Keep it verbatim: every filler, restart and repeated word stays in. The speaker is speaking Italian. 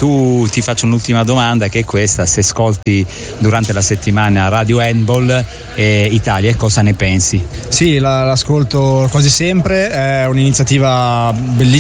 tu ti faccio un'ultima domanda, che è questa: se ascolti durante la settimana Radio Handball eh, Italia, cosa ne pensi? Sì, la, l'ascolto quasi sempre, è un'iniziativa bellissima